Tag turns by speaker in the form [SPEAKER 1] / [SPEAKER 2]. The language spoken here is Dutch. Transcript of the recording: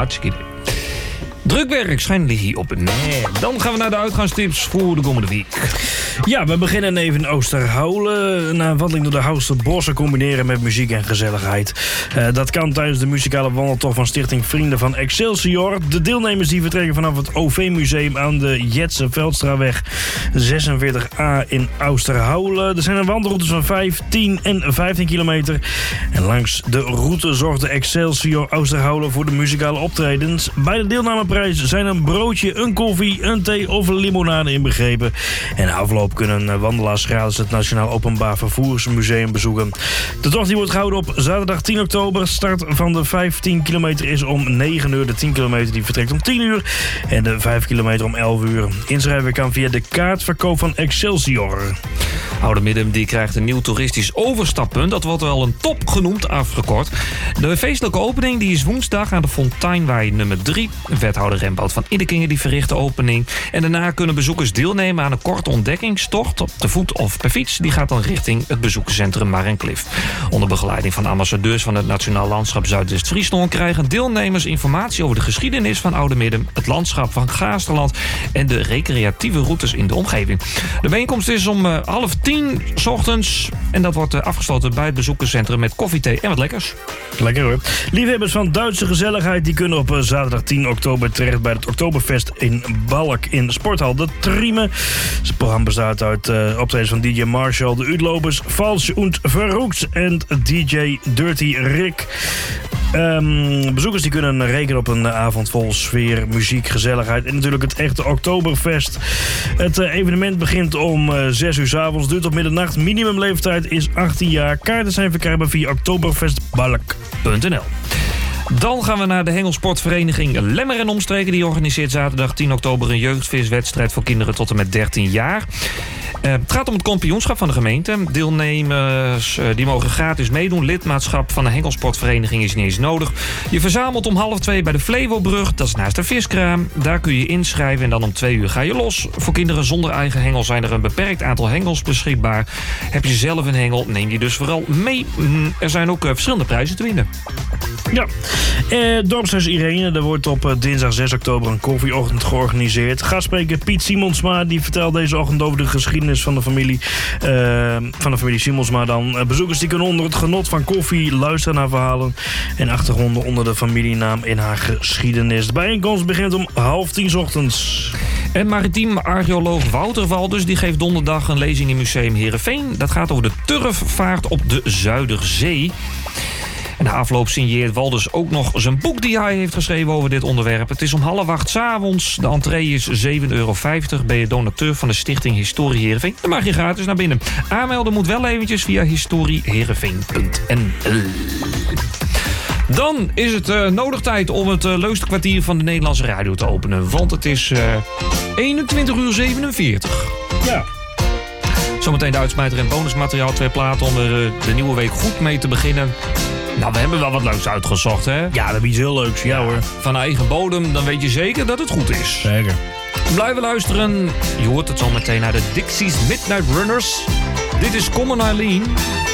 [SPEAKER 1] Hartstikke idee. Drukwerk schijnt hier op. Nee. Dan gaan we naar de uitgaanstips voor de komende week.
[SPEAKER 2] Ja, we beginnen even in Oosterhoulen. Een wandeling door de Houtse bossen combineren met muziek en gezelligheid. Dat kan tijdens de muzikale wandeltocht van Stichting Vrienden van Excelsior. De deelnemers die vertrekken vanaf het OV-museum aan de Jetse Veldstraweg 46A in Oosterhoulen. Er zijn een wandelroutes van 5, 10 en 15 kilometer. En langs de route zorgt de Excelsior Oosterhoulen voor de muzikale optredens. Bij de deelnameprijs zijn een broodje, een koffie, een thee of een limonade inbegrepen. En na afloop kunnen wandelaars gratis het Nationaal Openbaar Vervoersmuseum bezoeken. De tocht die wordt gehouden op zaterdag 10 oktober. Start van de 15 kilometer is om 9 uur. De 10 kilometer die vertrekt om 10 uur. En de 5 kilometer om 11 uur. Inschrijven kan via de kaartverkoop van Excelsior.
[SPEAKER 1] Oudemidden die krijgt een nieuw toeristisch overstappunt. Dat wordt wel een top genoemd, afgekort. De feestelijke opening die is woensdag aan de Fonteinwaai nummer 3. Wethouder Rembout van Iddekingen die verricht de opening. En daarna kunnen bezoekers deelnemen aan een korte ontdekkingstocht op de voet of per fiets. Die gaat dan richting het bezoekerscentrum Marenklif. Onder begeleiding van ambassadeurs van het Nationaal Landschap Zuidwest-Friesland krijgen deelnemers informatie over de geschiedenis van Oudemidden, het landschap van Gaasterland en de recreatieve routes in de omgeving. De bijeenkomst is om 9:30 's ochtends en dat wordt afgesloten bij het bezoekerscentrum met koffie, thee en wat lekkers.
[SPEAKER 2] Lekker hoor. Liefhebbers van Duitse gezelligheid die kunnen op zaterdag 10 oktober terecht bij het Oktoberfest in Balk in Sporthal De Triemen. Het programma bestaat uit optredens van DJ Marshall, de Uitlopers, Falsch und Verroekt en DJ Dirty Rick. Bezoekers die kunnen rekenen op een avond vol sfeer, muziek, gezelligheid en natuurlijk het echte Oktoberfest. Het evenement begint om 6 uur 's avonds, duurt tot middernacht. Minimumleeftijd is 18 jaar. Kaarten zijn verkrijgbaar via oktoberfestbalk.nl.
[SPEAKER 1] Dan gaan we naar de hengelsportvereniging Lemmer en Omstreken. Die organiseert zaterdag 10 oktober een jeugdviswedstrijd voor kinderen tot en met 13 jaar. Het gaat om het kampioenschap van de gemeente. Deelnemers die mogen gratis meedoen. Lidmaatschap van de hengelsportvereniging is niet eens nodig. Je verzamelt om 1:30 bij de Flevobrug. Dat is naast de viskraam. Daar kun je inschrijven en dan om 2 uur ga je los. Voor kinderen zonder eigen hengel zijn er een beperkt aantal hengels beschikbaar. Heb je zelf een hengel, neem die dus vooral mee. Er zijn ook verschillende prijzen te winnen.
[SPEAKER 2] Ja, dorpshuis Irene. Er wordt op dinsdag 6 oktober een koffieochtend georganiseerd. Gastspreker Piet Simonsma die vertelt deze ochtend over de geschiedenis van de familie Simonsma dan. Bezoekers die kunnen onder het genot van koffie luisteren naar verhalen en achtergronden onder de familienaam en haar geschiedenis. De bijeenkomst begint om 9:30 's ochtends.
[SPEAKER 1] En maritiem archeoloog Wouter Walders die geeft donderdag een lezing in Museum Heerenveen. Dat gaat over de turfvaart op de Zuiderzee. En na afloop signeert Walders ook nog zijn boek die hij heeft geschreven over dit onderwerp. Het is om 7:30 's avonds. De entree is €7,50. Ben je donateur van de Stichting Historie Heerenveen? Dan mag je gratis naar binnen. Aanmelden moet wel eventjes via historieheerenveen.nl. Dan is het nodig tijd om het leukste kwartier van de Nederlandse radio te openen. Want het is 21:47.
[SPEAKER 2] Ja.
[SPEAKER 1] Zometeen de uitsmijter en bonusmateriaal. 2 platen om er de nieuwe week goed mee te beginnen. Nou, we hebben wel wat leuks uitgezocht, hè?
[SPEAKER 2] Ja, dat is iets heel leuks. Ja hoor.
[SPEAKER 1] Van eigen bodem, dan weet je zeker dat het goed is.
[SPEAKER 2] Zeker.
[SPEAKER 1] Blijven luisteren. Je hoort het zo meteen naar de Dixie's Midnight Runners. Dit is Common Eileen.